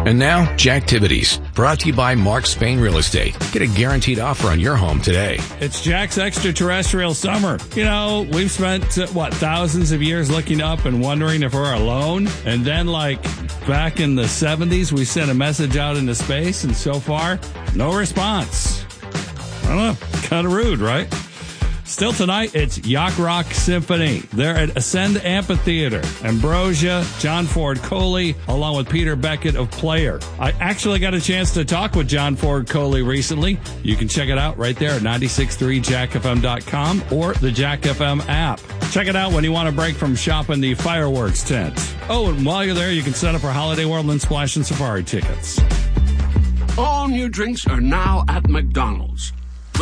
And now, Jacktivities, brought to you by Mark Spain Real Estate. Get a guaranteed offer on your home today. It's Jack's extraterrestrial summer. You know, we've spent, thousands of years looking up and wondering if we're alone. And then, back in the 70s, we sent a message out into space, and so far, no response. I don't know. Kind of rude, right? Still tonight, it's Yacht Rock Symphony. They're at Ascend Amphitheater. Ambrosia, John Ford Coley, along with Peter Beckett of Player. I actually got a chance to talk with John Ford Coley recently. You can check it out right there at 963jackfm.com or the Jack FM app. Check it out when you want to break from shopping the fireworks tent. Oh, and while you're there, you can set up for Holiday World and Splash and Safari tickets. All new drinks are now at McDonald's.